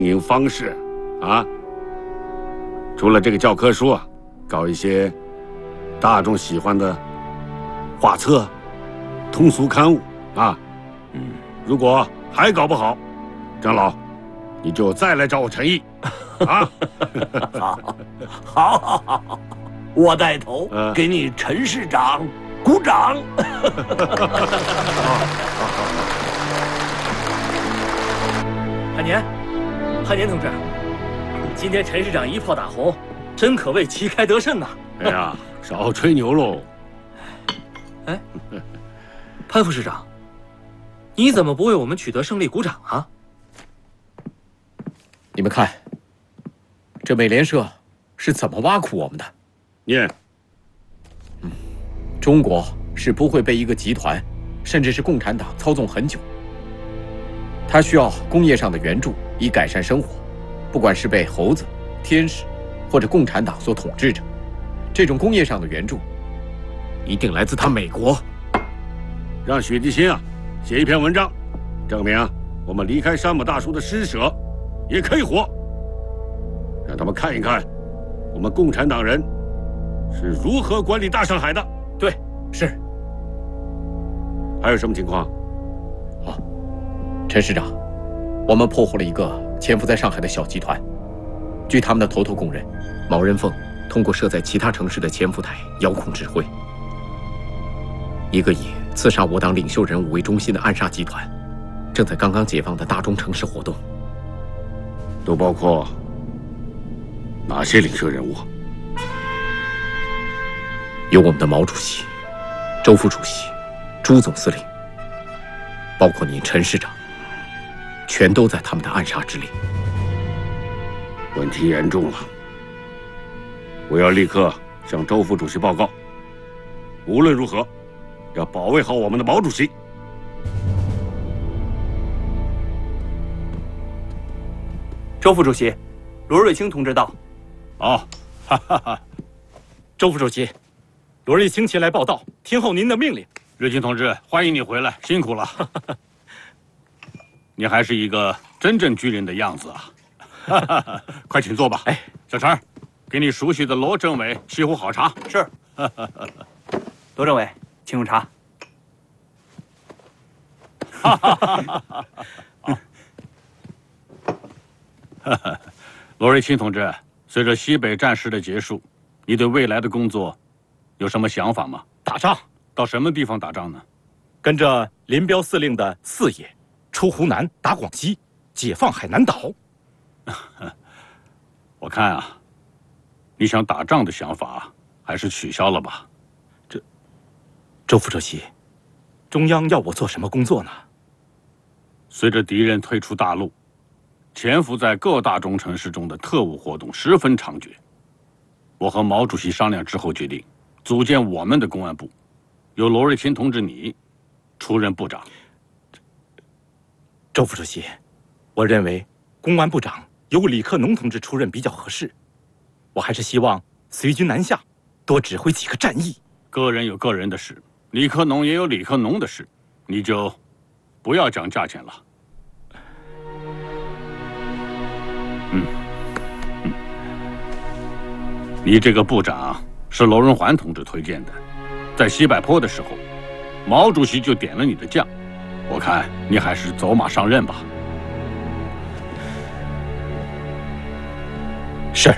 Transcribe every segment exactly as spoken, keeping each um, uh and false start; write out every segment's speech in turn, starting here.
经营方式啊。除了这个教科书啊，搞一些大众喜欢的画册、通俗刊物啊。嗯，如果还搞不好，张老，你就再来找我陈毅啊。 好，好，好，好，我带头给你陈市长鼓掌。 海年，海年同志，今天陈市长一炮打红，真可谓旗开得胜呐！ 哎呀，少吹牛喽！ 哎，潘副市长，你怎么不为我们取得胜利鼓掌啊？ 你们看，这美联社是怎么挖苦我们的？ 念。 嗯，中国是不会被一个集团，甚至是共产党操纵很久。它需要工业上的援助以改善生活，不管是被猴子、天使或者共产党所统治着，这种工业上的援助一定来自他美国。 让许地新啊写一篇文章，证明啊我们离开山姆大叔的施舍也可以活，让他们看一看我们共产党人是如何管理大上海的。 对，是。 还有什么情况？ 好，陈市长，我们破获了一个潜伏在上海的小集团。据他们的头头供认，毛人凤通过设在其他城市的潜伏台遥控指挥，一个以刺杀我党领袖人物为中心的暗杀集团，正在刚刚解放的大中城市活动。 都包括哪些领袖人物？ 有我们的毛主席、周副主席、朱总司令，包括您陈市长，全都在他们的暗杀之列。 问题严重了，我要立刻向周副主席报告。无论如何，要保卫好我们的毛主席。 周副主席，罗瑞卿同志到。 哦，哈哈哈。周副主席，罗瑞卿前来报道，听候您的命令。 瑞卿同志，欢迎你回来，辛苦了。你还是一个真正军人的样子啊！快请坐吧。 哎， 小陈，给你熟悉的罗政委沏壶好茶。 是。罗政委，请用茶。 哈哈哈哈！罗瑞卿同志，随着西北战事的结束，你对未来的工作有什么想法吗？ 打仗。 到什么地方打仗呢？ 跟着林彪司令的四野，出湖南，打广西，解放海南岛。 我看啊，你想打仗的想法还是取消了吧。 这，周副主席，中央要我做什么工作呢？ 随着敌人退出大陆，潜伏在各大中城市中的特务活动十分猖獗。我和毛主席商量之后决定，组建我们的公安部，由罗瑞卿同志你出任部长。 周副主席，我认为公安部长由李克农同志出任比较合适。我还是希望随军南下，多指挥几个战役。 个人有个人的事，李克农也有李克农的事，你就不要讲价钱了。嗯，嗯，你这个部长是罗荣桓同志推荐的，在西柏坡的时候，毛主席就点了你的将，我看你还是走马上任吧。 是。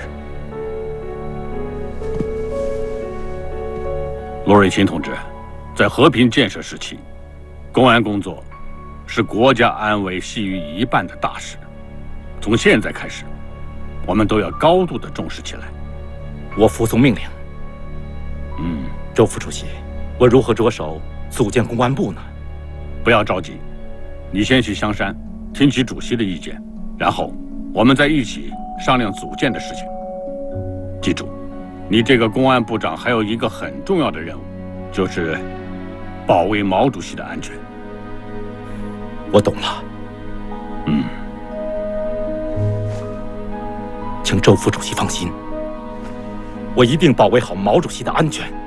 罗瑞卿同志，在和平建设时期，公安工作是国家安危系于一半的大事。从现在开始，我们都要高度的重视起来。 我服从命令。 嗯， 周副主席，我如何着手组建公安部呢？ 不要着急，你先去香山听取主席的意见，然后我们再一起商量组建的事情。记住，你这个公安部长还有一个很重要的任务，就是保卫毛主席的安全。 我懂了。 嗯， 请周副主席放心，我一定保卫好毛主席的安全。